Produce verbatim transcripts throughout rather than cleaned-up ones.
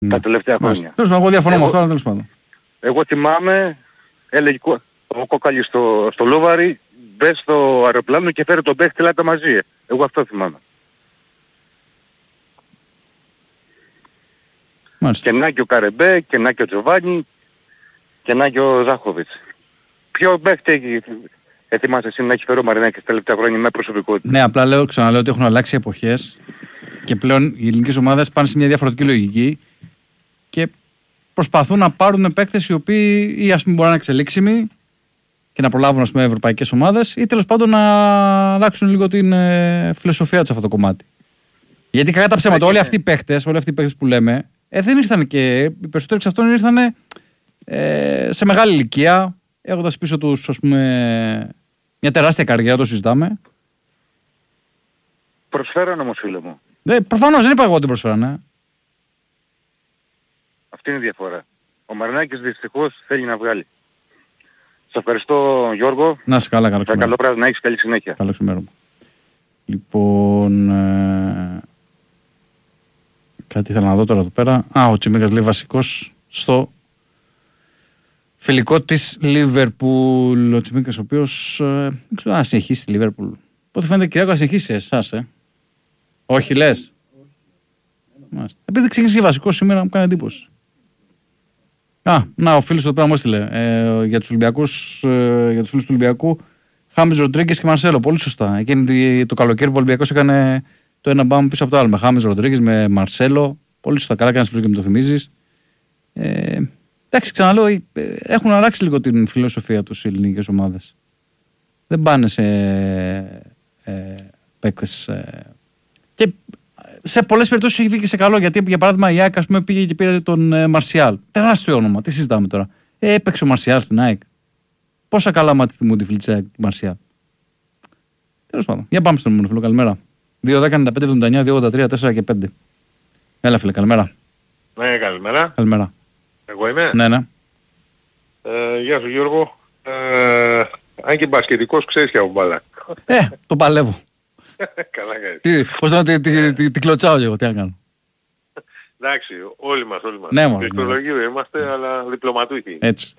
mm. τα τελευταία χρόνια. Τέλος πάντων, εγώ διαφωνώ με αυτό, αλλά τέλος πάντων. Εγώ θυμάμαι, έλεγε ο Κόκαλης στο, στο Λούβαρι, μπες στο αεροπλάνο και φέρε τον παίχτη λάτε μαζί. Εγώ αυτό θυμάμαι. Μάλιστα. Και να και ο Καρεμπέ, και να και ο Τζοβάνι, και να και ο Ζάχοβιτς. Ποιο παίχτη έχει, ετοιμάσαι εσύ να έχει φέρει ο Μαρινάκης τα τελευταία χρόνια με προσωπικότητα? Ναι, απλά λέω, ξαναλέω ότι έχουν αλλάξει εποχές και πλέον οι ελληνικές ομάδες πάνε σε μια διαφορετική λογική και προσπαθούν να πάρουν παίκτες οι οποίοι ή ας πούμε μπορούν να είναι εξελίξιμοι και να προλάβουν ας πούμε ευρωπαϊκές ομάδες ή τέλος πάντων να αλλάξουν λίγο την ε, φιλοσοφία τους σε αυτό το κομμάτι. Γιατί κατά τα ψέματα όλοι αυτοί οι παίκτες, όλοι αυτοί οι παίκτες που λέμε, ε, δεν ήρθαν και οι περισσότεροι εξ αυτών ήρθαν ε, σε μεγάλη ηλικία, έχοντας πίσω τους ας πούμε μια τεράστια καριέρα, το συζητάμε. Προσφέραν όμως φίλε μου. Ε, προφανώς δεν είπα εγώ ότι προσφέρανε. Αυτή είναι η διαφορά. Ο Μαρινάκης δυστυχώς θέλει να βγάλει. Σε ευχαριστώ Γιώργο. Να είσαι καλά, καλό ξημέρωμα. Καλό βράδυ, να έχεις καλή συνέχεια. Καλό ξημέρωμα. Λοιπόν, ε, κάτι ήθελα να δω τώρα εδώ πέρα. Α, ο Τσιμίκας λέει βασικός στο φιλικό της Λίβερπουλ. Ο Τσιμίκας ο οποίος ε, δεν ξέρω αν συνεχίσει τη Λίβερπουλ. Πότε φαίνεται Κυριάκο να συνεχίσει εσάς, ε. Όχι λες. Μάλιστα. Επειδή ξεκίνησε και βασικό σήμερα μου κάνει εντύπωση. Α, να, ο φίλος εδώ πέρα μου έστειλε ε, για τους Ολυμπιακούς, ε, για τους φίλους του Ολυμπιακού, Χάμις Ροντρίγκες και Μαρσέλο. Πολύ σωστά. Εκείνη το καλοκαίρι που ο Ολυμπιακός έκανε το ένα μπάμ πίσω από το άλλο. Με Χάμις Ροντρίγκες, με Μαρσέλο. Πολύ σωστά. Καλά κάνεις φίλο και μου το θυμίζεις. Ε, εντάξει, ξαναλέω, ε, έχουν αλλάξει λίγο την φιλοσοφία τους οι ελληνικές ομάδες. Δεν πάνε σε ε, παίκτες. Ε, και σε πολλές περιπτώσεις έχει βγει και σε καλό. Γιατί για παράδειγμα η ΑΕΚ ας πούμε, πήγε και πήρε τον ε, Μαρσιάλ. Τεράστιο όνομα. Τι συζητάμε τώρα. Ε, έπαιξε ο Μαρσιάλ στην ΑΕΚ. Πόσα καλά μάτια θυμούν τη Φιλτσέα του Μαρσιάλ. Τέλος πάντων. Για πάμε στον φίλο. Καλημέρα. δύο δέκα ενενήντα πέντε εβδομήντα εννιά δύο ογδόντα τρία τέσσερα και πέντε. Έλα φίλε, καλημέρα. Ναι, καλημέρα. Καλημέρα. Εγώ είμαι. Ναι, ναι. Ε, γεια σου Γιώργο. Ε, αν και μπασκετικός ξέρεις και από μπάλα. Ε, το παλεύω. Καλά κάνεις. Τι, πώς να την τη, τη, τη, κλωτσάω εγώ, τι να κάνω. Εντάξει, όλοι μας, όλοι μας. Ναι, μόνο. Πληκτρολογείο είμαστε, αλλά διπλωματούχοι. Έτσι.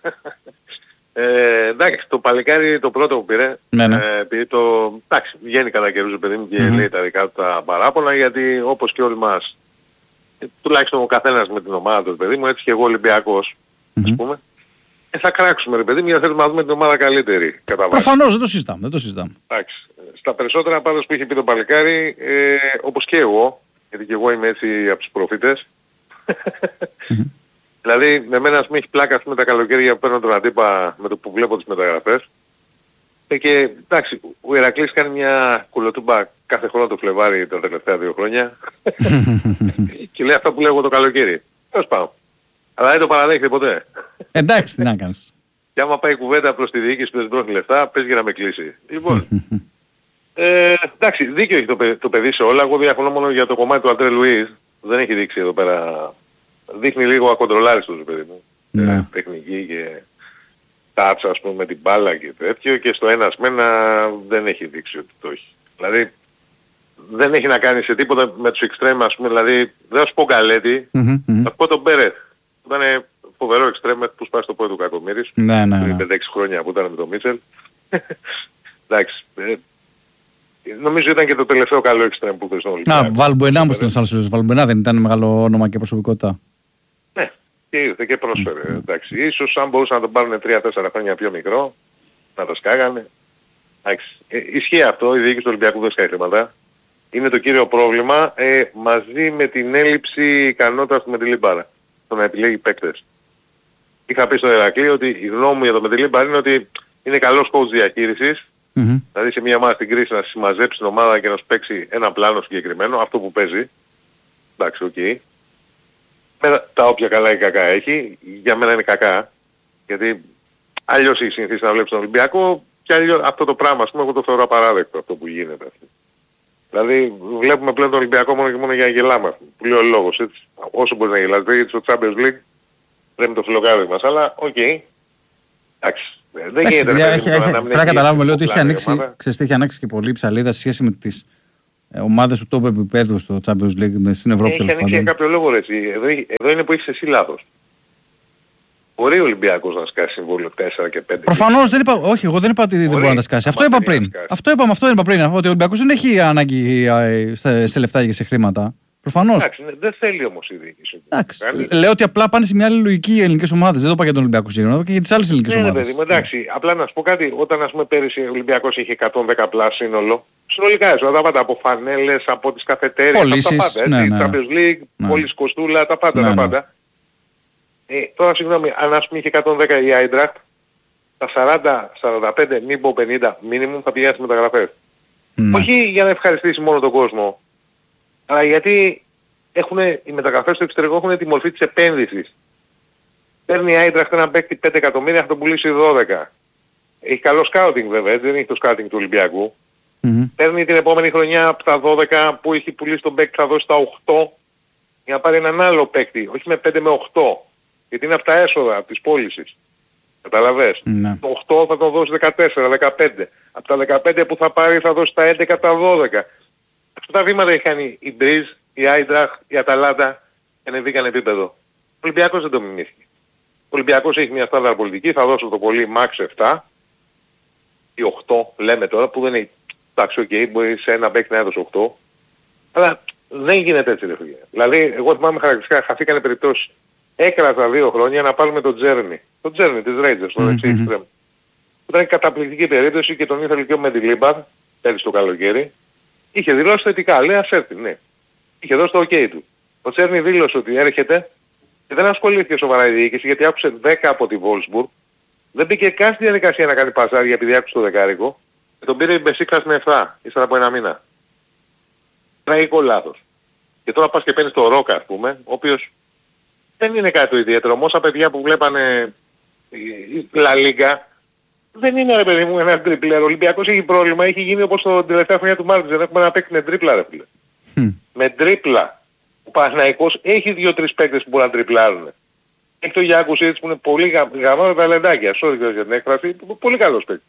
Ε, εντάξει, το παλικάρι το πρώτο που πήρε, ναι, ναι. Ε, επειδή το, εντάξει, βγαίνει κατά καιρούς παιδί μου και mm-hmm. λέει τα δικά του τα παράπονα, γιατί όπως και όλοι μας, ε, τουλάχιστον ο καθένας με την ομάδα του παιδί μου, έτσι και εγώ Ολυμπιακός, mm-hmm. ας πούμε, ε, θα κράξουμε ρε παιδί μου, γιατί θέλουμε να δούμε την ομάδα καλύτερη. Προφανώς, δεν το συζητάμε, δεν το συζητάμε. Εντάξει, στα περισσότερα πάντως που είχε πει το παλικάρι, ε, όπως και εγώ, γιατί και εγώ είμαι έτσι από τους προφήτες, mm-hmm. Δηλαδή, με μένα ας πούμε έχει πλάκα με τα καλοκαίρια που παίρνω τον αντίπα με το που βλέπω τις μεταγραφές. Ε, και εντάξει, ο Ηρακλής κάνει μια κουλοτούμπα κάθε χρόνο το Φλεβάρι τα τελευταία δύο χρόνια. Και λέει αυτά που λέω εγώ το καλοκαίρι. Τέλος πάω. Αλλά δεν το παραδέχεται ποτέ. Εντάξει, τι να κάνεις. Και άμα πάει κουβέντα προς τη διοίκηση που δεν τρώνει λεφτά, πες για να με κλείσει. Λοιπόν, ε, εντάξει, δίκιο έχει το, παιδι, το παιδί σε όλα. Εγώ διαφωνώ μόνο για το κομμάτι του Αντρέ Λουίς. Δεν έχει δείξει εδώ πέρα. Δείχνει λίγο ακοντρολάριστος, παιδί μου. Ναι. Ε, τεχνική και τάτσα, ας πούμε, με την μπάλα και τέτοιο. Και στο ένας με ένα δεν έχει δείξει ότι το έχει. Δηλαδή, δεν έχει να κάνει σε τίποτα με τους εξτρέμ, ας πούμε. Δηλαδή, δεν θα σου πω Γκαλέτη, mm-hmm, mm-hmm. θα σου πω τον Μπερέτ. Ήταν φοβερό εξτρέμ που σπάσει το πόδι του Κακομοίρης. Ναι, ναι, ναι. Πριν πέντε έξι χρόνια που ήταν με τον Μίτσελ. Εντάξει. Ε, νομίζω ήταν και το τελευταίο καλό εξτρέμ που ήταν στον Ολυμπιακό. Α, Βαλμπουενά μου στέλνες άλλος. Βαλμπουενά δεν ήταν μεγάλο όνομα και προσωπικότητα. Ναι, και ήρθε και πρόσφερε. Mm. Εντάξει, ίσως αν μπορούσαν να τον πάρουν τρία τέσσερα χρόνια πιο μικρό, να το σκάγανε. Εντάξει, ε, ισχύει αυτό, η διοίκηση του Ολυμπιακού δεν σκάει χρήματα. Είναι το κύριο πρόβλημα ε, μαζί με την έλλειψη ικανότητας του Μεντιλίμπαρα, το να επιλέγει παίκτες. Είχα πει στο Ηρακλή ότι η γνώμη μου για το Μεντιλίμπαρα είναι ότι είναι καλός coach διαχείρισης. Mm-hmm. Δηλαδή σε μια ομάδα στην κρίση να συμμαζέψει την ομάδα και να σου παίξει ένα πλάνο συγκεκριμένο, αυτό που παίζει. Εντάξει, οκ. Okay. Με τα όποια καλά ή κακά έχει, για μένα είναι κακά. Γιατί αλλιώς έχει συνηθίσει να βλέπεις τον Ολυμπιακό και αλλιώς αυτό το πράγμα, ας πούμε, εγώ το θεωρώ απαράδεκτο αυτό που γίνεται. Δηλαδή βλέπουμε πλέον τον Ολυμπιακό μόνο και μόνο για να γελάμε. Που λέει ο λόγος, έτσι. Όσο μπορεί να γελάς, γιατί στο Champions League πρέπει το φιλοκάρι μας, αλλά οκ. Okay. Εντάξει. Δεν γίνεται. Πρέπει να καταλάβουμε λέει, ότι έχει ανοίξει, ξέρεις, έχει ανοίξει και πολύ ψαλίδα σε σχέση με τις ομάδες του top επίπεδου στο Champions League στην Ευρώπη. Έχει ανοίξει για κάποιο λόγο ρε. Εδώ, εδώ είναι που έχεις εσύ λάθος. Μπορεί ο Ολυμπιακός να σκάσει συμβόλαιο τέσσερα και πέντε. Προφανώς δεν είπα, όχι, εγώ δεν είπα ότι δεν μπορεί να τα σκάσει. Αυτό είπα πριν. Αυτό είπαμε, αυτό δεν είπα πριν. Ότι ο Ολυμπιακός δεν έχει ανάγκη σε, σε λεφτά και σε χρήματα. Προφανώς. Εντάξει, δεν θέλει όμως η διοίκηση. Λέω ότι απλά πάνε σε μια άλλη λογική οι ελληνικές ομάδες. Δεν το είπα για τον Ολυμπιακό συγκεκριμένα, το είπα και για τις άλλες ελληνικές ναι, ομάδες. Παιδί μου, εντάξει, απλά να σου πω κάτι. Όταν ας πούμε πέρυσι ο Ολυμπιακός είχε εκατόν δέκα πλάσ σύνολο, συνολικά έσοδα τα πάντα από φανέλες, από τις καφετέριες, από τα πάντα. Ναι, ναι, Champions League, ναι. Πόλης Κοστούλα, τα πάντα. Ναι, τα πάντα. Ναι. Ε, τώρα συγγνώμη, αν ας πούμε είχε εκατόν δέκα η Άιντραχτ, τα σαράντα σαράντα πέντε, μήπως πενήντα μίνιμουμ θα πηγαίνει στις μεταγραφές. Ναι. Όχι για να ευχαριστήσει μόνο τον κόσμο, αλλά γιατί έχουν, οι μεταγραφές στο εξωτερικό έχουν τη μορφή της επένδυσης. Παίρνει η Άιντραχτ ένα παίκτη πέντε εκατομμύρια, θα τον πουλήσει δώδεκα. Έχει καλό σκάουτινγκ βέβαια, δεν έχει το σκάουτινγκ του Ολυμπιακού. Mm-hmm. Παίρνει την επόμενη χρονιά από τα δώδεκα που έχει πουλήσει τον παίκτη θα δώσει τα οκτώ για να πάρει έναν άλλο παίκτη, όχι με πέντε με οκτώ. Γιατί είναι από τα έσοδα, από τις πώλησης. Καταλαβες. Mm-hmm. Το οκτώ θα τον δώσει δεκατέσσερα δεκαπέντε. Από τα δεκαπέντε που θα πάρει θα δώσει τα έντεκα τα δώδεκα. Αυτά τα βήματα έχει κάνει η Μπριζ, η Άιντραχτ, η Αταλάντα και ανεβήκαν επίπεδο. Ο Ολυμπιακός δεν το μιμήθηκε. Ο Ολυμπιακός έχει μια στάνταρ πολιτική, θα δώσω το πολύ max επτά ή οκτώ λέμε τώρα που δεν είναι, εντάξει οκ, okay, μπορεί σε ένα παίκτη να έδωσε οκτώ, αλλά δεν γίνεται έτσι ρε φίλε. Δηλαδή εγώ θυμάμαι χαρακτηριστικά χαθήκανε περιπτώσεις. Έκρασα δύο χρόνια να πάρουμε τον Τζέρνι. Τον Τζέρνι της Rangers, τον δεξί εξτρέμ. Ήταν καταπληκτική περίπτωση και τον ήθελε και ο Μεντιλίμπαρ, πέρυσι το καλοκαίρι. Είχε δηλώσει θετικά, λέει ας έρθει, ναι. Είχε δώσει το ok του. Ο Τσέρνι δήλωσε ότι έρχεται και δεν ασχολήθηκε σοβαρά η διοίκηση γιατί άκουσε δέκα από τη Wolfsburg. Δεν μπήκε καν στη διαδικασία να κάνει παζάρια επειδή άκουσε το δεκάρικο και τον πήρε η Μπεσίκτας με επτά ύστερα από ένα μήνα. Τραγικό λάθος. Και τώρα πας και παίρνεις το Ρόκα ας πούμε, ο οποίος δεν είναι κάτι το ιδιαίτερο. Όμως όσα παιδιά που βλέπανε η Λα Λίγκα δεν είναι ρε παιδί μου ένα τριπλέρο. Ο Ολυμπιακός έχει πρόβλημα, έχει γίνει όπως το τελευταία χρονιά του Μάρτιν. Δεν έχουμε να παίξει με τρίπλα ρε φίλε. Mm. Με τρίπλα. Ο Παναθηναϊκός έχει δύο-τρεις παίκτες που μπορούν να τριπλάρουν. Έχει το Γιάκουσιτς που είναι πολύ γαμμένο τα λεντάκια. Sorry για την έκφραση. Πολύ καλός παίκτης.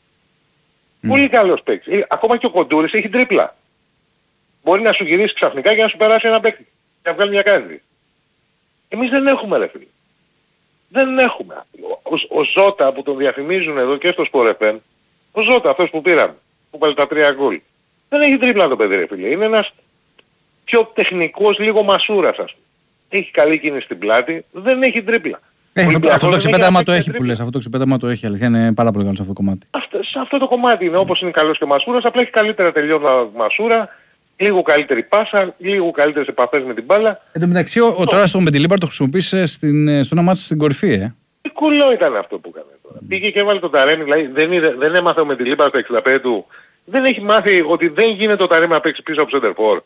Mm. Πολύ καλός παίκτης. Ακόμα και ο Κοντούρης έχει τρίπλα. Μπορεί να σου γυρίσει ξαφνικά και να σου περάσει ένα παίκτη. Και να βγάλει μια κάρτη. Εμείς δεν έχουμε ρε φίλε. Δεν έχουμε. Ο, ο Ζώτα που τον διαφημίζουν εδώ και στο Sport εφ εμ, ο Ζώτα αυτός που πήραμε, που πάλι τα τρία γκολ, δεν έχει τρίπλα το παιδί ρε φίλε. Είναι ένας πιο τεχνικός λίγο μασούρας ας πούμε. Έχει καλή κίνηση στην πλάτη, δεν έχει τρίπλα. Ε, αυτό, αυτό το ξεπέταμα το έχει που λες, αυτό το ξεπέταμα το έχει, αλήθεια είναι πάρα πολύ καλό σε αυτό το κομμάτι. Αυτό, σε αυτό το κομμάτι είναι όπως είναι καλός και ο Μασούρας, απλά έχει καλύτερα τελειώνα Μασούρα, λίγο καλύτερη πάσα, λίγο καλύτερες επαφές με την μπάλα. Εν τω μεταξύ, ο, ο τώρα στον Μεντιλίμπαρ το χρησιμοποίησε στην, στο ένα μάτι στην κορυφή, ε. Τι κουλό ήταν αυτό που έκανε τώρα. Mm. Πήγε και έβαλε τον Ταρέμι, δηλαδή δεν, είδε, δεν έμαθε ο Μεντιλίμπαρ στο εξήντα πέντε του, δεν έχει μάθει ότι δεν γίνεται το Ταρέμι να παίξει πίσω από Σέντερφορ.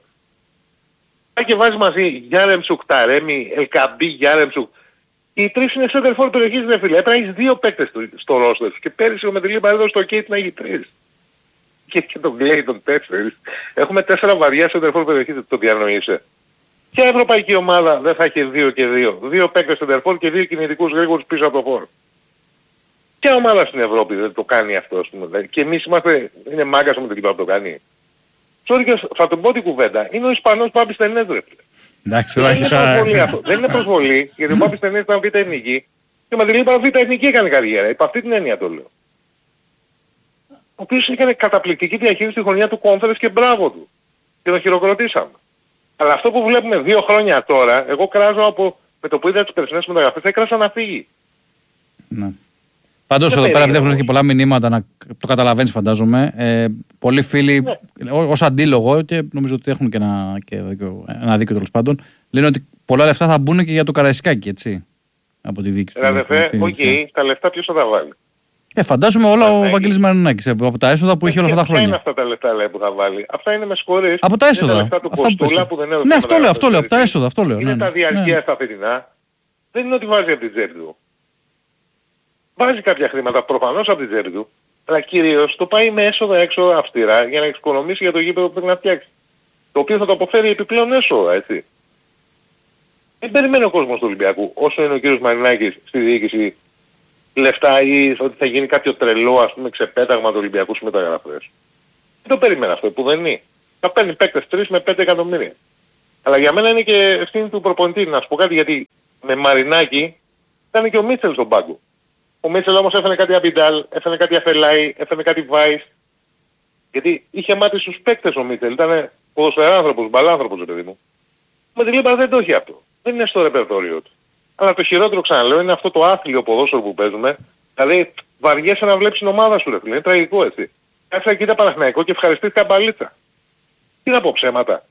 Πάει και βάζει μαζί Γιάρεμτσουκ, Ταρέμι, Ελκαμπή, Γιάρεμτσουκ. Οι τρεις είναι Σέντερφορ περιοχής ρε φίλε. Έπρεπε να έχεις δύο παίκτες στο ρόστερ. Και πέρυσι ο Μεντιλίμπαρ έδωσε το Κέιτ να έχει τρεις. Και, και τον Κλέι τον τέσσερις. Έχουμε τέσσερα βαριά σεντερφόρ περιοχής, το διανοείσαι. Ποια ευρωπαϊκή ομάδα δεν θα έχει δύο και δύο. Δύο παίκτες σεντερφόρ και δύο κινητικούς γρήγορους πίσω από το φόρ. Ποια ομάδα στην Ευρώπη δεν το κάνει αυτό, ας πούμε. Και εμείς είμαστε, είναι μάγκας με την κλίπα που το κάνει. Sorry, θα τον πω την κουβέντα. Είναι ο Ισπανός Πάπης Τενές ρε. Εντάξει, δεν, είναι προσβολή αυτό. Δεν είναι προσβολή, γιατί ο Πάπης Τενές ήταν β' εθνική. Και με την κλίπα β' εθνική έκανε καριέρα. Υπ' αυτή την έννοια το λέω. Ο οποίος έκανε καταπληκτική διαχείριση στη χρονιά του Conference και μπράβο του. Και τον χειροκροτήσαμε. Αλλά αυτό που βλέπουμε δύο χρόνια τώρα, εγώ κράζω από, με το που είδα τις περσινές μεταγραφές, έκρασα να φύγει. Ναι. Πάντως εδώ πέρα, επειδή έχουν και πολλά μηνύματα, να το καταλαβαίνεις φαντάζομαι, ε, πολλοί φίλοι, ναι. ως αντίλογο, και νομίζω ότι έχουν και ένα, και ένα δίκιο τέλος πάντων, λένε ότι πολλά λεφτά θα μπουν και για το Καραϊσκάκι, έτσι, από τη δίκη. Αδερφέ, οκ, okay, τα λεφτά ποιος θα τα βάλει. Ε, φαντάζομαι όλα ο Βαγγέλης Μαρινάκης, από τα έσοδα που είχε όλα αυτά τα χρόνια. Ποια είναι αυτά τα λεφτά λέει, που θα βάλει. Αυτά είναι με συγχωρείς. Από τα έσοδα. Είναι τα λεφτά του Κοστούλα που δεν έδωσε. Ναι, αυτό λέω, αυτό λέω, από τα έσοδα, αυτό λέω. Είναι ναι, τα διαρκεία ναι. στα φετινά. Δεν είναι ότι βάζει από την τσέπη του. Βάζει κάποια χρήματα προφανώς από την τσέπη του, αλλά κυρίως το πάει με έσοδα έξω αυστηρά για να εξοικονομήσει για το γήπεδο που πρέπει να φτιάξει. Το οποίο θα το αποφέρει επιπλέον έσοδα, έτσι. Δεν περιμένει ο κόσμος του Ολυμπιακού, όσο είναι ο κύριος Μαρινάκης στη διοίκηση, λεφτά ή ότι θα γίνει κάποιο τρελό ας πούμε ξεπέταγμα του Ολυμπιακού στις μεταγραφές. Δεν το περίμενα αυτό που δεν είναι. Θα παίρνει παίκτες τρεις με πέντε εκατομμύρια. Αλλά για μένα είναι και ευθύνη του προπονητή. Να σου πω κάτι, γιατί με Μαρινάκη ήταν και ο Μίτσελ στον πάγκο. Ο Μίτσελ όμως έφερε κάτι Αμπιντάλ, έφερε κάτι Αφελάι, έφερε κάτι Βάις. Γιατί είχε μάθει στους παίκτες ο Μίτσελ. Ήταν ποδοσφαιράνθρωπος, μπαλάνθρωπος, παιδί μου. Με τη Λίμπαρ δεν το έχει αυτό. Δεν είναι στο ρεπερτόριο του. Αλλά το χειρότερο, ξαναλέω, είναι αυτό το άθλιο ποδόσφαιρο που παίζουμε. Δηλαδή βαριέσαι να βλέπεις την ομάδα σου, ρε φίλε. Είναι τραγικό, έτσι. Κάτσε εκεί τα Παναθηναϊκό και ευχαριστήθηκα μπαλίτσα. Τι να πω, ψέματα.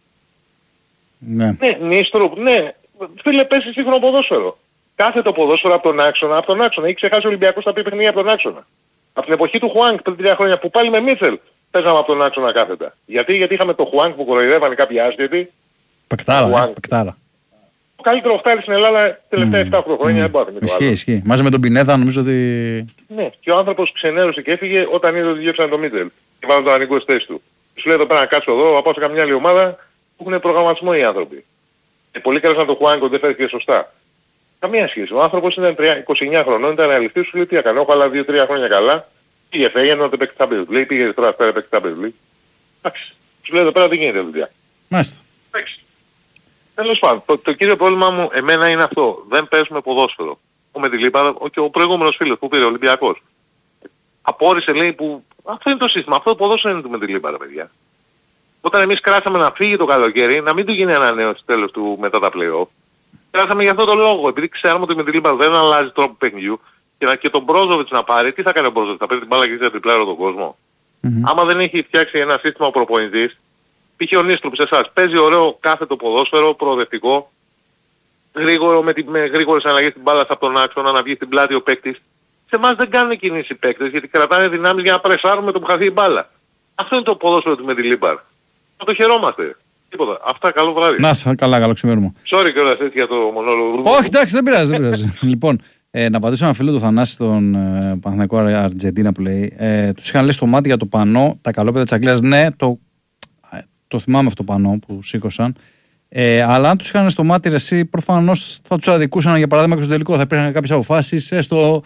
Ναι. Ναι, Νίστρουπ, ναι. Φίλε, πέσει σύγχρονο ποδόσφαιρο. Κάθε το ποδόσφαιρο από τον άξονα, από τον άξονα. Έχει ξεχάσει ο Ολυμπιακός τα πει παιχνίδια από τον άξονα. Από την εποχή του Χουάνκ πριν τρία χρόνια που πάλι με Μίτσελ παίζαμε από τον άξονα κάθετα. Γιατί, γιατί είχαμε το Χουάνκ που κοροϊδεύανε κάποιοι άσχετοι. Πεκτάρα, ε, πεκτάρα. Το καλύτερο οχτάρι στην Ελλάδα τελευταία επτά mm. χρόνια, mm. δεν μπορεί να το άλλο. Ισχύει, μαζί με τον Πινέδα νομίζω ότι... Ναι, και ο άνθρωπος ξενέρωσε και έφυγε όταν είδε ότι διέψανε το Μίτσελ. Και βάλανε τον Ανικό στη θέση του. Σου λέει εδώ πέρα να κάτσω εδώ, να πάω σε καμιά άλλη ομάδα που έχουν προγραμματισμό οι άνθρωποι. Και πολύ καλά να το Χουάνκο δεν φέρθηκε σωστά. Καμία σχέση. Ο άνθρωπος ήταν είκοσι εννιά χρονών, ήταν ρεαλιστής, σου λέει τι έκανε. Έχω άλλα δύο τρία χρόνια καλά. Πήγε φέγγε να το παίξει Champions League, πήγε τώρα πέρα παίξει Champions League. Εντάξει. Σου λέει εδώ πέρα δεν γίνεται δουλειά. Μάλιστα. Εντάξει. Τέλος πάντων, το, το κύριο πρόβλημα μου εμένα είναι αυτό. Δεν παίζουμε ποδόσφαιρο. Ο Μεντιλίπα και ο προηγούμενος φίλος που πήρε ο Ολυμπιακός. Απόρρισε λέει που... Αυτό είναι το σύστημα. Αυτό το ποδόσφαιρο είναι του Μεντιλίπα, ρε παιδιά. Όταν εμείς κράσαμε να φύγει το καλοκαίρι, να μην του γίνει ανανέωση τέλος του μετά τα play-off. Κράσαμε για αυτό το λόγο. Επειδή ξέρουμε ότι με τη Λίμπα δεν αλλάζει τρόπο παιχνιδιού και, να, και τον Μπρόζοβιτς να πάρει, τι θα κάνει ο Μπρόζοβιτς, θα παίρνει την μπάλα και θα τριπλάρει τον κόσμο. Mm-hmm. Άμα δεν έχει φτιάξει ένα σύστημα ο προπονητής, π.χ. ο Νίστρουπ σε εσάς, παίζει ωραίο κάθετο ποδόσφαιρο, προοδευτικό, γρήγορο, με, τη, με γρήγορες αλλαγές στην μπάλα από τον άξονα, να βγει στην πλάτη ο παίκτης. Σε εμάς δεν κάνουν κινήσεις οι παίκτες γιατί κρατάνε δυνάμεις για να πρεσάρουμε το που χαθεί η μπάλα. Αυτό είναι το ποδόσφαιρο του με τη Λίμπαρ. Να το χαιρόμαστε. Τίποτα. Αυτά, καλό βράδυ. Να σε καλά, καλό ξημέρωμα. Sorry κιόλας έτσι για το μονόλογο. Όχι, εντάξει, δεν πειράζει, δεν πειράζει. Λοιπόν, ε, να απαντήσω ένα φίλο του Θανάση, τον ε, Παναθηναϊκό Αργεντίνα που λέει. Ε, τους είχαν λέει στο μάτι για το πανό, τα καλόπεδα της Αγγλίας. Ναι, το, ε, το θυμάμαι αυτό το πανό που σήκωσαν. Ε, αλλά αν τους είχαν στο μάτι, εσύ προφανώς θα τους αδικούσαν για παράδειγμα και στο τελικό. Θα υπήρχαν κάποιες αποφάσεις έστω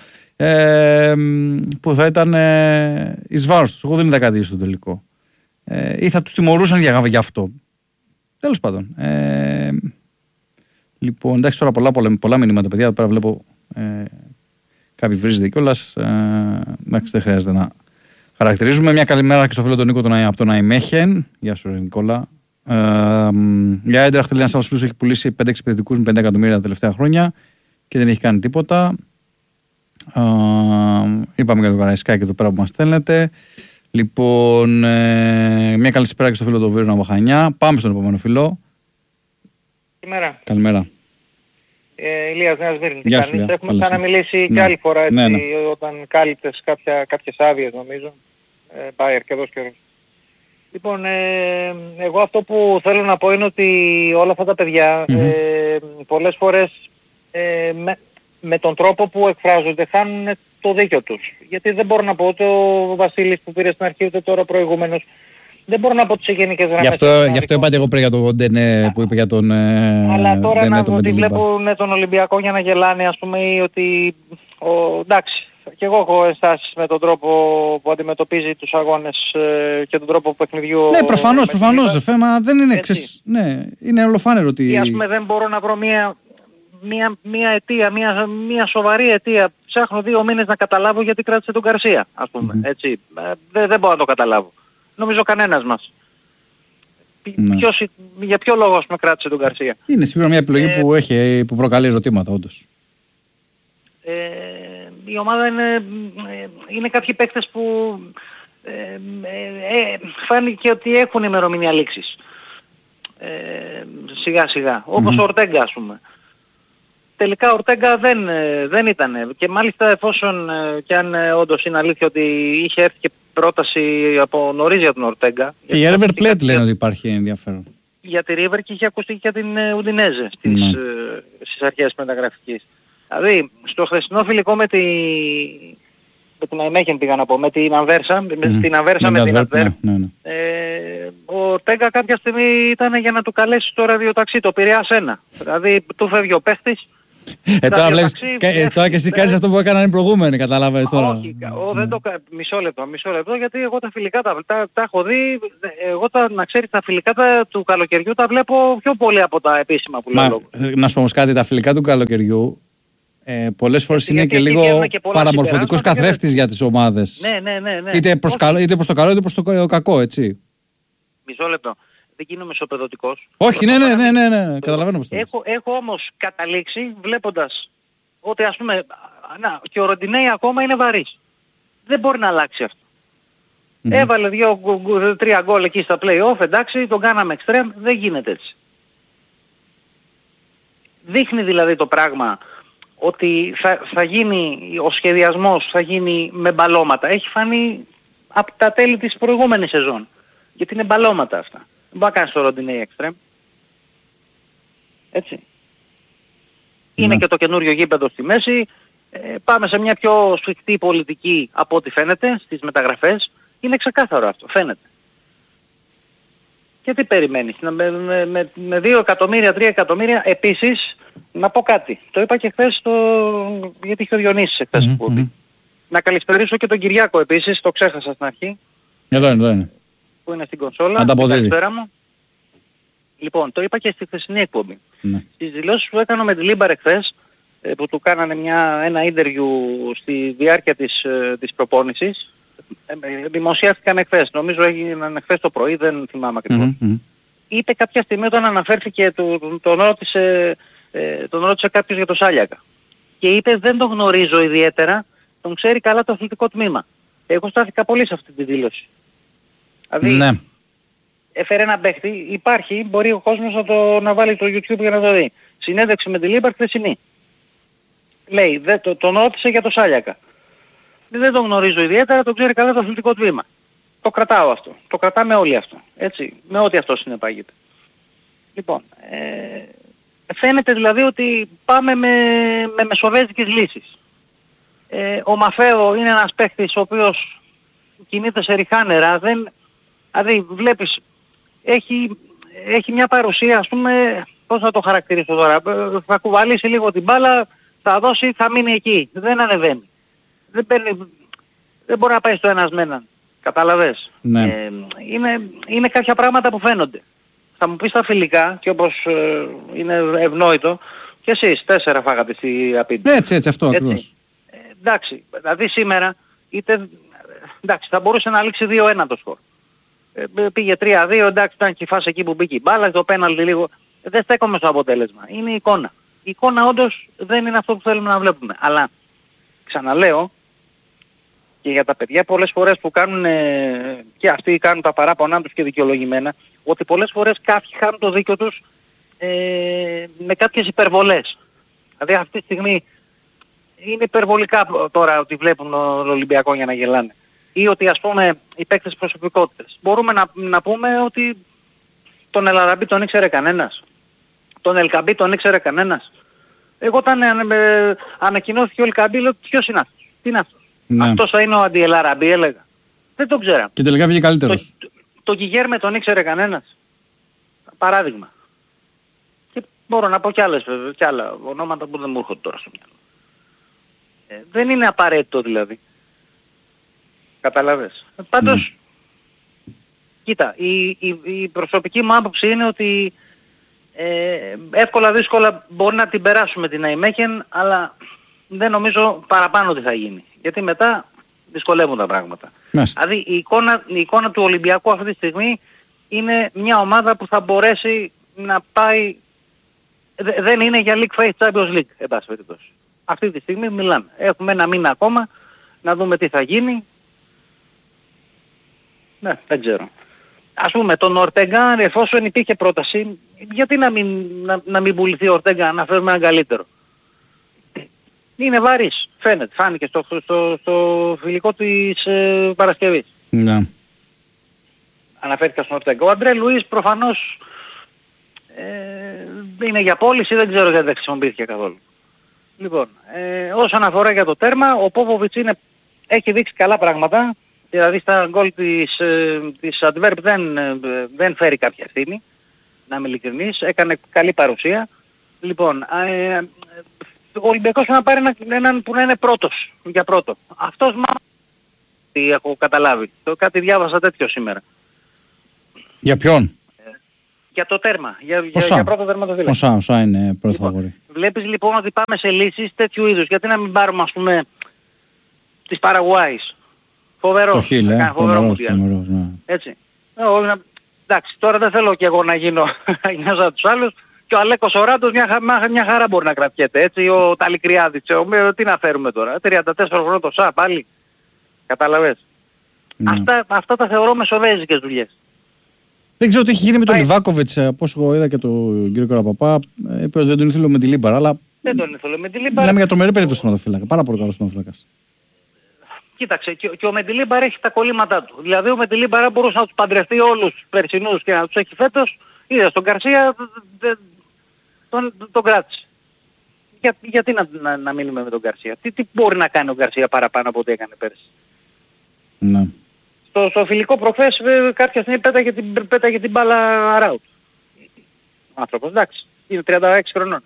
ε, που θα ήταν ε, εις βάρος τους. Εγώ δεν είδα κάτι στο τελικό. Ε, ή θα τους τιμωρούσαν για, για αυτό. Τέλος πάντων. Ε, λοιπόν, εντάξει, τώρα πολλά, πολλά, πολλά μηνύματα, παιδιά. Εδώ πέρα βλέπω ε, κάποιοι βρίζετε κιόλας. Ε, εντάξει, δεν χρειάζεται να χαρακτηρίζουμε. Μια καλημέρα και στο φίλο τον Νίκο τον, από τον Αϊμέχεν. Γεια σου, ρε Νικόλα. Ε, για Έντραχτ, λέει ένας άλλος φίλος έχει πουλήσει πέντε έξι παιδικούς με πέντε εκατομμύρια τα τελευταία χρόνια και δεν έχει κάνει τίποτα. Ε, είπαμε για τον Καραϊσκάκη εδώ πέρα που μας στέλνετε. Λοιπόν, ε, μια καλησπέρα και στο φίλο του Βίρου Ναβαχανιά. Πάμε στον επόμενο φίλο. Καλημέρα. Καλημέρα. Ε, Ηλίας Νέας Μύρνης. Γεια σου, Ηλία. Έχουμε ξαναμιλήσει ναι. και άλλη φορά έτσι, ναι, ναι. όταν κάλυπτες κάποια, κάποιες άδειες νομίζω. Ε, πάει αρκετός καιρός. Λοιπόν, ε, εγώ αυτό που θέλω να πω είναι ότι όλα αυτά τα παιδιά mm-hmm. ε, πολλές φορές ε, με, με τον τρόπο που εκφράζονται χάνουν το δίκιο τους. Γιατί δεν μπορώ να πω ότι ο Βασίλης που πήρε στην αρχή ούτε τώρα προηγούμενος δεν μπορώ να πω τις γενικές γραμμές. Γι' αυτό, γι αυτό είπατε εγώ πριν για τον Ντενέ που είπε για τον ε, αλλά τώρα Ντενέ, να τον ότι βλέπουν τον Ολυμπιακό για να γελάνε ας πούμε ή ότι ο, εντάξει και εγώ έχω ενστάσεις με τον τρόπο που αντιμετωπίζει τους αγώνες ε, και τον τρόπο παιχνιδιού. Ναι, προφανώς, προφανώς. Φέμα δεν είναι εξής. Ναι, είναι ολοφάνερο ότι... Ή ας πούμε δεν μπορώ να βρω μια, μια, μια αιτία, μια, μια σοβαρή αιτία. Ψάχνω δύο μήνες να καταλάβω γιατί κράτησε τον Γκαρσία, ας πούμε. Mm-hmm. Έτσι. Ε, δεν, δεν μπορώ να το καταλάβω. Νομίζω κανένας μας. Ναι. Ποιος, για ποιο λόγο ας πούμε κράτησε τον Γκαρσία. Είναι σίγουρα μια επιλογή ε, που, έχει, που προκαλεί ερωτήματα όντως. Ε, η ομάδα είναι, είναι κάποιοι παίκτες που ε, ε, φάνηκε ότι έχουν ημερομηνία λήξης. Ε, σιγά σιγά. Όπως mm-hmm. ο Ορτέγκα ας πούμε. Τελικά ο Ορτέγκα δεν, δεν ήταν. Και μάλιστα εφόσον και αν όντως είναι αλήθεια ότι είχε έρθει και πρόταση από νωρίς για τον Ορτέγκα. Και η River Plate λένε ότι υπάρχει ενδιαφέρον. Για τη River και είχε ακουστεί και για την Ουντινέζε στις, mm. στις αρχές μεταγραφικής. Δηλαδή, στο χθεσινό φιλικό με, τη... με την Αϊμέχεν πήγα να πω, με την Ανβέρσα, mm. με την Ανβέρσα με, με την Ανβέρ, ναι, ναι, ναι. Ε, ο Τέγκα κάποια στιγμή ήταν για να του καλέσει το ραδιοταξί, το Πειραιάς ένα. Δηλαδή, του φεύγει ο παίχτης, Ε, τώρα, βλέπεις, ε, τώρα και εσύ κάνεις αυτό που έκαναν οι προηγούμενοι, καταλάβες τώρα. Όχι, ο, δεν το, μισό λεπτό, μισό λεπτό, γιατί εγώ τα φιλικά τα, τα, τα έχω δει, εγώ τα, να ξέρεις, τα φιλικά τα, του καλοκαιριού τα βλέπω πιο πολύ από τα επίσημα που λέω. Να σου πω όμως κάτι, τα φιλικά του καλοκαιριού ε, πολλές φορές είναι και λίγο και παραμορφωτικός καθρέφτης και... για τις ομάδες. Ναι, ναι, ναι, ναι. Είτε προς, καλό, είτε προς το καλό είτε προς το κακό, έτσι. Μισό λεπτό. Δεν γίνομαι ισοπεδωτικός. Όχι, ναι, ναι, ναι, ναι, ναι. Καταλαβαίνω πως το έχω, έχω όμως καταλήξει βλέποντας ότι ας πούμε να, και ο Ροντινέι ακόμα είναι βαρύς. Δεν μπορεί να αλλάξει αυτό. Mm-hmm. Έβαλε δύο, τρία γκολ εκεί στα play-off, εντάξει, τον κάναμε extreme, δεν γίνεται έτσι. Δείχνει δηλαδή το πράγμα ότι θα, θα γίνει, ο σχεδιασμός θα γίνει με μπαλώματα. Έχει φανεί από τα τέλη της προηγούμενης σεζόν. Γιατί είναι μπαλώματα αυτά. Δεν μπορεί να κάνεις το Ροντινέι extreme. Έτσι. Είναι ναι. Και το καινούριο γήπεδο στη μέση. Ε, πάμε σε μια πιο σφιχτή πολιτική από ό,τι φαίνεται στις μεταγραφές. Είναι ξεκάθαρο αυτό. Φαίνεται. Και τι περιμένεις. Με, με, με, με δύο εκατομμύρια, τρία εκατομμύρια. Επίσης, να πω κάτι. Το είπα και χθες στο... γιατί είχε ο Διονύσης χθες mm-hmm, που mm-hmm. Να καλησπερίσω και τον Κυριάκο επίσης. Το ξέχασα στην αρχή. Εδώ είναι, εδώ είναι. Που είναι στην κονσόλα. Ανταποδίδει. Μου. Λοιπόν, το είπα και στη χθεσινή εκπομπή. Ναι. Στις δηλώσεις που έκανα με τη Λίμπαρ εχθές, που του κάνανε μια, ένα interview στη διάρκεια της, της προπόνησης, δημοσιεύτηκαν εχθές. Νομίζω έγιναν εχθές το πρωί, δεν θυμάμαι ακριβώς. Mm-hmm. Είπε κάποια στιγμή όταν αναφέρθηκε, τον, τον, ρώτησε, τον ρώτησε κάποιος για το Σάλιακα. Και είπε δεν τον γνωρίζω ιδιαίτερα, τον ξέρει καλά το αθλητικό τμήμα. Εγώ στάθηκα πολύ σε αυτή τη δήλωση. Δηλαδή, ναι. Έφερε ένα παίχτη, υπάρχει, μπορεί ο κόσμος να, το, να βάλει το YouTube για να το δει. Συνέντευξη με τη Λίμπαρ χθεσινή. Λέει, δε, το, τον ρώτησε για το Σάλιακα. Δεν τον γνωρίζω ιδιαίτερα, τον ξέρει καλά το αθλητικό τμήμα. Το κρατάω αυτό. Το κρατάμε όλοι αυτό. Έτσι, με ό,τι αυτό συνεπάγεται. Λοιπόν, ε, φαίνεται δηλαδή ότι πάμε με, με μεσοβέζικες λύσεις. Ε, ο Μαφέο είναι ένας παίχτης ο οποίος κινείται σε ριχά νερά. Δεν, δηλαδή βλέπεις, έχει, έχει μια παρουσία, ας πούμε, πώς να το χαρακτηρίσω τώρα. Θα κουβαλήσει λίγο την μπάλα, θα δώσει, θα μείνει εκεί. Δεν ανεβαίνει. Δεν, παίρνει, δεν μπορεί να πάει στο ένας με έναν. Κατάλαβες. Ναι. Ε, είναι, είναι κάποια πράγματα που φαίνονται. Θα μου πεις τα φιλικά και όπως ε, είναι ευνόητο, και εσείς τέσσερα φάγατε στη απίτη. Έτσι, έτσι, αυτό ακριβώς. Ε, εντάξει, δηλαδή σήμερα είτε, εντάξει, θα μπορούσε να λήξει δύο ένα το σκορ. Ε, πήγε τρία δύο, εντάξει, ήταν και η φάση εκεί που μπήκε η μπάλα, το πέναλτι λίγο. Δεν στέκομαι στο αποτέλεσμα. Είναι η εικόνα. Η εικόνα όντως δεν είναι αυτό που θέλουμε να βλέπουμε. Αλλά, ξαναλέω, και για τα παιδιά πολλές φορές που κάνουν, ε, και αυτοί κάνουν τα παράπονά τους και δικαιολογημένα, ότι πολλές φορές κάποιοι χάνουν το δίκιο τους ε, με κάποιες υπερβολές. Δηλαδή αυτή τη στιγμή είναι υπερβολικά τώρα ότι βλέπουν τον Ολυμπιακό για να γελάνε. Ή ότι ας πούμε οι παίκτες προσωπικότητες. Μπορούμε να, να πούμε ότι τον Ελαραμπή τον ήξερε κανένας. Τον Ελκαμπή τον ήξερε κανένας. Εγώ όταν ε, ανακοινώθηκε ο Ελκαμπή λέω ποιος είναι αυτός. Τι είναι αυτός. Ναι. Αυτός θα είναι ο αντι-Ελαραμπή έλεγα. Δεν τον ξέρω. Και τελικά βγήκε καλύτερος. Το, το, το Γιγέρμε τον ήξερε κανένας. Παράδειγμα. Και μπορώ να πω κι άλλες βέβαια, κι άλλα ονόματα που δεν μου έρχονται τώρα στο μυαλό. Ε, δεν είναι απαραίτητο δηλαδή. Καταλαβες. Πάντως, mm. κοίτα, η, η, η προσωπική μου άποψη είναι ότι ε, εύκολα δύσκολα μπορεί να την περάσουμε την Αϊμέχεν, αλλά δεν νομίζω παραπάνω τι θα γίνει. Γιατί μετά δυσκολεύουν τα πράγματα. Μάλιστα. Δηλαδή η εικόνα, η εικόνα του Ολυμπιακού αυτή τη στιγμή είναι μια ομάδα που θα μπορέσει να πάει... Δε, δεν είναι για League Face Champions League, εν πάση περιπτώσει. Αυτή τη στιγμή μιλάμε. Έχουμε ένα μήνα ακόμα να δούμε τι θα γίνει. Ναι, δεν ξέρω. Ας πούμε τον Ορτέγκα, εφόσον υπήρχε πρόταση, γιατί να μην, να, να μην πουληθεί ο Ορτέγκα, να φέρουμε έναν καλύτερο. Είναι βαρύς, φαίνεται, φάνηκε στο, στο, στο φιλικό της ε, Παρασκευής. Ναι. Αναφέρθηκα στον Ορτέγκα. Ο Αντρέ Λουίς προφανώς ε, είναι για πώληση, δεν ξέρω γιατί δεν χρησιμοποιήθηκε καθόλου. Λοιπόν, ε, όσον αφορά για το τέρμα, ο Πόποβιτς είναι, έχει δείξει καλά πράγματα. Δηλαδή στα γκολ της, ε, της Adverb δεν, ε, δεν φέρει κάποια ευθύνη, να είμαι ειλικρινής, έκανε καλή παρουσία. Λοιπόν, ε, ο Ολυμπιακός να πάρει έναν, έναν που να είναι πρώτος, για πρώτο. Αυτός μα... τι έχω καταλάβει. Το κάτι διάβασα τέτοιο σήμερα. Για ποιον? Για το τέρμα, για, για, για πρώτο τερματοφύλακα. Όσα, όσα είναι πρώτο Λοιπόν, φαβορί. βλέπεις λοιπόν ότι πάμε σε λύσεις τέτοιου είδους. Γιατί να μην πάρουμε ας πούμε της Παραγουάης. Φοβερό. Το Χιλ, ε, φοβερό, φοβερός, ναι. Έτσι. Εγώ, να... Εντάξει, τώρα δεν θέλω και εγώ να γίνω να σαν τους άλλους. Και ο Αλέκος ο Ράντος μια, μια, μια χαρά μπορεί να κρατιέται. Έτσι, ο Ταλικριάδης. Τι να φέρουμε τώρα. τριάντα τέσσερα χρόνια το ΣΑ πάλι. Καταλαβες. Ναι. Αυτά, αυτά τα θεωρώ μεσοβέζικες δουλειές. Δεν ξέρω τι έχει γίνει με τον Λιβάκοβιτς. Από όσο εγώ είδα και τον κύριο Καραπαπά, είπε ότι δεν τον ήθελε με τη Λίμπαρα. Αλλά δεν τον ήθελε με τη Λίμπαρα. Μιλάμε για τρομερή περίπτωση του τερματοφύλακα. Πάρα πολύ καλός τερματοφύλακας. Κοίταξε, και, και ο Μεντιλίμπαρα έχει τα κολλήματά του. Δηλαδή ο Μεντιλίμπαρα μπορούσε να τους παντρευτεί όλους τους περσινούς και να τους έχει φέτος. Είδα στον Γκαρσία τον, τον κράτησε. Για, γιατί να, να, να μείνουμε με τον Γκαρσία. Τι, τι μπορεί να κάνει ο Γκαρσία παραπάνω από ό,τι έκανε πέρσι. Ναι. Στο, στο φιλικό προχθές κάποια στιγμή πέταγε την, πέταγε την μπάλα αράουτ. Ο άνθρωπος, εντάξει, είναι τριάντα έξι χρονών.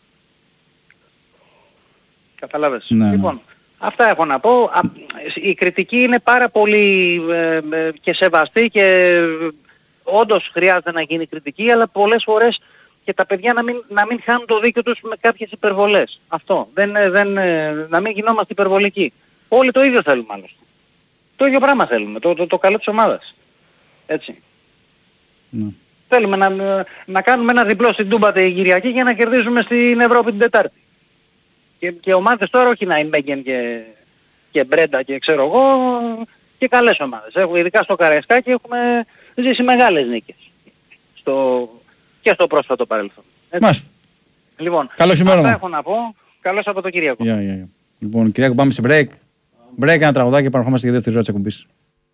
Καταλάβες. Ναι, λοιπόν, ναι. Αυτά έχω να πω. Η κριτική είναι πάρα πολύ ε, ε, και σεβαστή και ε, όντως χρειάζεται να γίνει κριτική, αλλά πολλές φορές και τα παιδιά να μην, να μην χάνουν το δίκιο τους με κάποιες υπερβολές. Αυτό. Δεν, δεν, να μην γινόμαστε υπερβολικοί. Όλοι το ίδιο θέλουμε άλλωστε. Το ίδιο πράγμα θέλουμε. Το, το, το καλό της ομάδας. Έτσι. Ναι. Θέλουμε να, να κάνουμε ένα διπλό στην Τούμπα την Κυριακή για να κερδίζουμε στην Ευρώπη την Τετάρτη. Και, και ομάδες τώρα όχι να είναι Μέγγεν και, και Μπρέντα και ξέρω εγώ και καλές ομάδες. Έχουμε, ειδικά στο Καραϊσκάκι έχουμε ζήσει μεγάλες νίκες. Στο, και στο πρόσφατο παρελθόν. Μάλιστα. Λοιπόν, καλώς ημέρα. Αυτά έχω να πω. Καλώς από το Κυριακό. Yeah, yeah, yeah. Λοιπόν, Κυριακό πάμε σε break. Break, ένα τραγουδάκι και παραχόμαστε για δεύτερη ώρα της εκπομπής.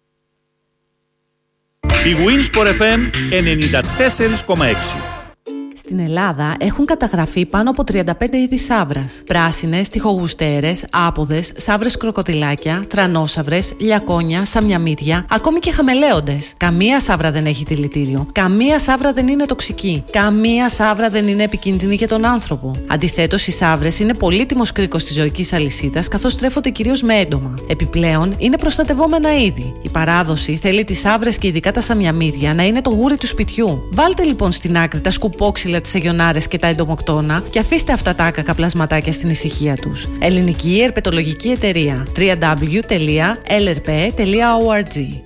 Η Winsport εφ εμ ενενήντα τέσσερα κόμμα έξι. Στην Ελλάδα έχουν καταγραφεί πάνω από τριάντα πέντε είδη σαύρας. Πράσινες, τυχογουστέρες, άποδες, σαύρες κροκοδιλάκια, τρανόσαυρες, λιακόνια, σαμιαμίδια, ακόμη και χαμελέοντες. Καμία σαύρα δεν έχει δηλητήριο. Καμία σαύρα δεν είναι τοξική. Καμία σαύρα δεν είναι επικίνδυνη για τον άνθρωπο. Αντιθέτως, οι σαύρες είναι πολύτιμος κρίκος της ζωικής αλυσίδας, καθώς τρέφονται κυρίως με έντομα. Επιπλέον, είναι προστατευόμενα είδη. Η παράδοση θέλει τις σαύρες και ειδικά τα σαμιαμίδια να είναι το γούρι του σπιτιού. Βάλτε λοιπόν στην άκρη τα σκουπόξυλα, τις αγιονάρες και τα εντομοκτώνα και αφήστε αυτά τα άκακα πλασματάκια στην ησυχία τους. Ελληνική Ερπετολογική Εταιρεία. double-u double-u double-u τελεία ελ ερ πι τελεία ο αρ τζι.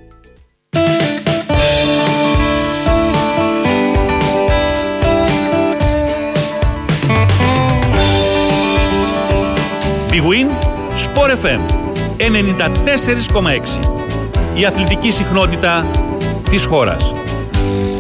Big Win Sport εφ εμ ενενήντα τέσσερα κόμμα έξι. Η αθλητική συχνότητα της χώρας.